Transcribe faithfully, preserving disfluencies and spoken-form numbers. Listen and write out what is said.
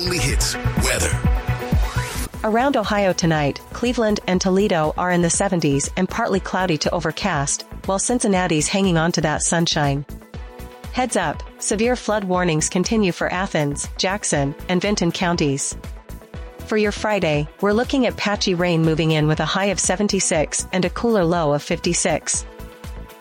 Finley Hits weather. Around Ohio tonight, Cleveland and Toledo are in the seventies and partly cloudy to overcast, while Cincinnati's hanging on to that sunshine. Heads up, severe flood warnings continue for Athens, Jackson, and Vinton counties. For your Friday, we're looking at patchy rain moving in with a high of seventy-six and a cooler low of fifty-six.